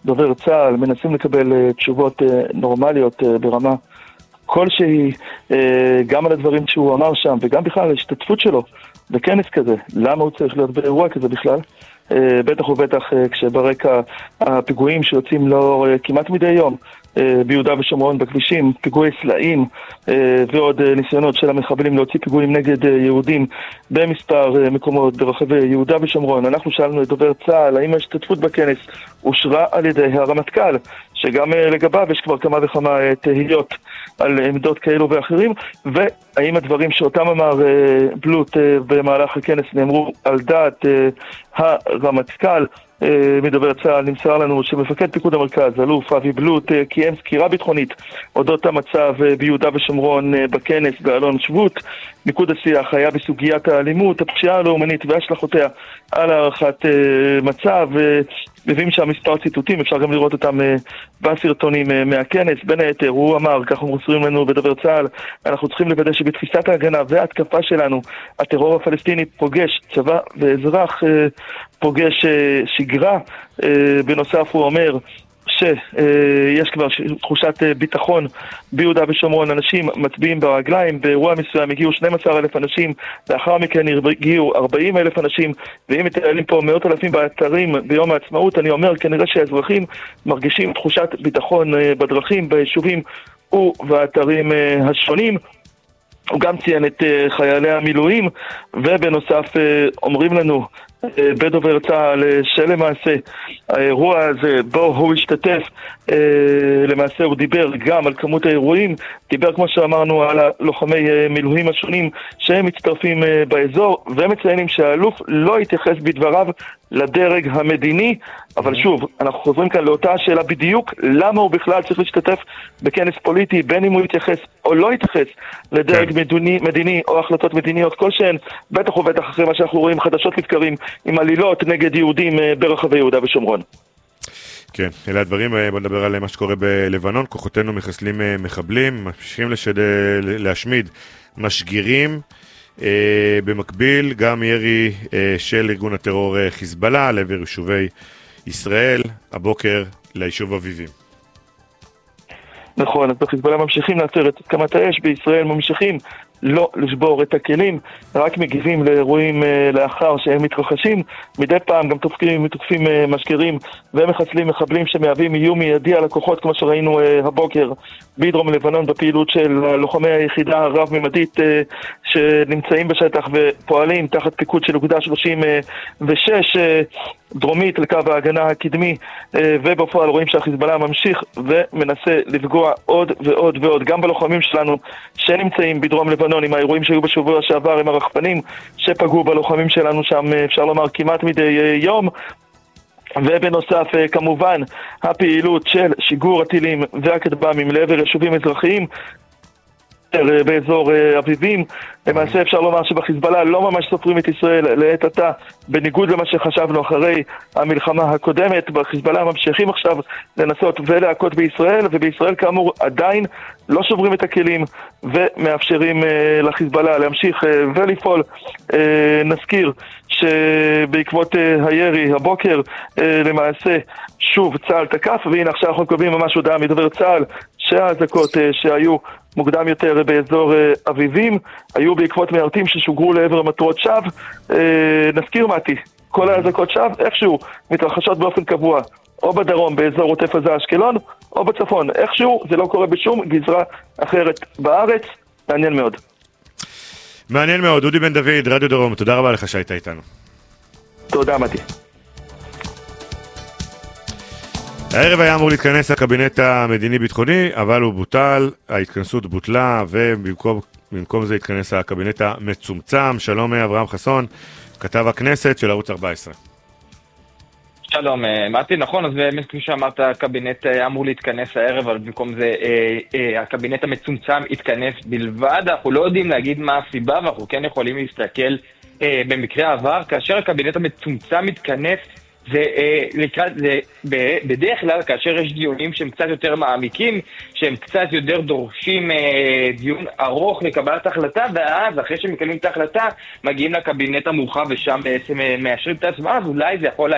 דובר צה"ל, מנסים לקבל תשובות נורמליות ברמה כלשהי, גם על הדברים שהוא אמר שם, וגם בכלל על ההשתתפות שלו בכנס כזה. למה הוא צריך להיות באירוע כזה בכלל? בטח ובטח כשברקע הפיגועים שיוצאים לו כמעט מדי יום ביהודה ושומרון בכבישים, פיגועי סלעים ועוד ניסיונות של המחבלים להוציא פיגועים נגד יהודים במספר מקומות ברחבי יהודה ושומרון. אנחנו שאלנו את דובר צה"ל האם ההשתתפות בכנס אושרה על ידי הרמטכ"ל, שגם לגביו יש כבר כמה וכמה תהיות על עמדות כאלו ואחרים, והאם הדברים שאותם אמר בלוט במהלך הכנס נאמרו על דעת הרמטכ"ל. מדובר צה"ל נמסר לנו שמפקד פיקוד המרכז, אלוף אבי בלוט, קיים סקירה ביטחונית אודות המצב ביהודה ושומרון בכנס באלון שבות. מיקוד השיח היה בסוגיית האלימות, הפשיעה הלאומנית והשלכותיה על הערכת מצב. מביאים שם מספר ציטוטים, אפשר גם לראות אותם בסרטונים מהכנס. בין היתר הוא אמר, כך מוסרים לנו בדובר צה"ל, אנחנו צריכים לוודא שבתפיסת ההגנה וההתקפה שלנו הטרור הפלסטיני פוגש צבא ואזרח, פוגש שגרה. בנוסף הוא אומר שיש כבר תחושת ביטחון ביהודה ושומרון, אנשים מצביעים ברגליים, באירוע מסוים הגיעו 12,000 אנשים, לאחר מכן הגיעו 40,000 אנשים, ואם מטיילים פה מאות אלפים באתרים ביום העצמאות, אני אומר כנראה שהאזרחים מרגישים תחושת ביטחון בדרכים, ביישובים ובאתרים השונים. הוא גם ציין את חיילי המילואים, ובנוסף אומרים לנו בדובר צה"ל שלמעשה האירוע הזה בו הוא השתתף, למעשה הוא דיבר גם על כמות האירועים, דיבר כמו שאמרנו על הלוחמי מילואים השונים שהם מצטרפים באזור, ומציינים שהאלוף לא התייחס בדבריו לדרג המדיני. אבל שוב, אנחנו חוזרים כאן לאותה השאלה בדיוק, למה הוא בכלל צריך להשתתף בכנס פוליטי, בין אם הוא יתייחס או לא יתייחס לדרג מדיני או החלטות מדיניות כלשהן, בטח ובטח אחרי מה שאנחנו רואים חדשות לבקרים עם עלילות נגד יהודים ברחבי יהודה ושומרון. כן, אלה הדברים. בוא נדבר על מה שקורה בלבנון. כוחותינו מחסלים מחבלים, ממשיכים להשמיד משגירים. במקביל גם ירי של ארגון הטרור חיזבאללה לעבר יישובי ישראל, הבוקר ליישוב אביבים. נכון, אז בחיזבאללה ממשיכים לעצר את הסכמת האש, בישראל ממשיכים לא לשבור את הכלים, רק מגיבים לאירועים לאחר שהם מתרחשים. מדי פעם גם תוקפים משגרים ומחסלים מחבלים שמהווים איום מיידי על הכוחות, כמו שראינו הבוקר בדרום לבנון בפעילות של לוחמי היחידה הרב-ממדית שנמצאים בשטח ופועלים תחת פיקוד של אוגדה 36 דרומית לקו ההגנה הקדמי, ובפועל רואים שהחיזבאללה ממשיך ומנסה לפגוע עוד ועוד ועוד גם בלוחמים שלנו שנמצאים בדרום לבנון, עם האירועים שהיו בשבוע שעבר עם הרחפנים שפגעו בלוחמים שלנו שם, אפשר לומר כמעט מדי יום. ובנוסף כמובן הפעילות של שיגור הטילים והכטב"מים לעבר יישובים אזרחיים באזור אביבים. למעשה אפשר לומר שבחיזבאללה לא ממש סופרים את ישראל לעת עתה, בניגוד למה שחשבנו אחרי המלחמה הקודמת. בחיזבאללה ממשיכים עכשיו לנסות ולהכות בישראל, ובישראל כאמור עדיין לא שוברים את הכלים ומאפשרים לחיזבאללה להמשיך ולפעול. נזכיר שבעקבות הירי הבוקר למעשה שוב צה"ל תקף, והנה עכשיו אנחנו קובעים ממש הודעה מדובר צה"ל שהאזעקות שהיו מוקדם יותר באזור אביבים היו בעקבות מיירטים ששוגרו לעבר מטרות שווא. נזכיר מתי, כל האזעקות שווא איכשהו מתרחשות באופן קבוע או בדרום באזור עוטף עזה אשקלון או בצפון, איכשהו זה לא קורה בשום גזרה אחרת בארץ. מעניין מאוד. מעניין מאוד. אודי בן דוד, רדיו דרום, תודה רבה לך שהיית איתנו. תודה מתי. הערב היה אמור להתכנס הקבינט המדיני-ביטחוני, אבל הוא בוטל, ההתכנסות בוטלה, ובמקום זה התכנס הקבינט המצומצם. שלום אברהם חסון, כתב הכנסת של ערוץ 14. שלום, מתי, נכון, אז באמת כפי שאמרת, הקבינט אמור להתכנס הערב, אבל במקום זה הקבינט המצומצם התכנס בלבד. אנחנו לא יודעים להגיד מה הסיבה, ואנחנו כן יכולים להסתכל במקרה העבר, כאשר הקבינט המצומצם מתכנס, בדרך כלל כאשר יש דיונים שהם קצת יותר מעמיקים, שהם קצת יותר דורשים דיון ארוך לקבלת החלטה, ואז אחרי שמקבלים את ההחלטה מגיעים לקבינט המורחב ושם בעצם מאשרים את ההצבעה, אז אולי זה יכול